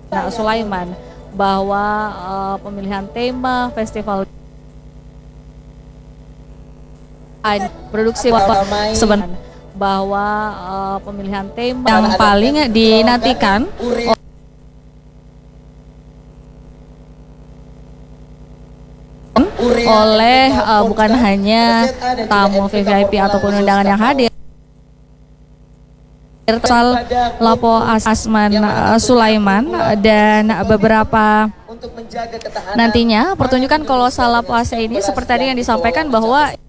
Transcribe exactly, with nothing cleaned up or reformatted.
Nah, Sulaiman bahwa uh, pemilihan tema festival produksi sebenarnya bahwa uh, pemilihan tema yang paling dinantikan oleh uh, bukan hanya tamu V V I P ataupun undangan yang hadir, Sal Lapo Asman uh, Sulaiman dan beberapa nantinya pertunjukan kolosal Lapo Ase ini seperti tadi yang disampaikan bahwa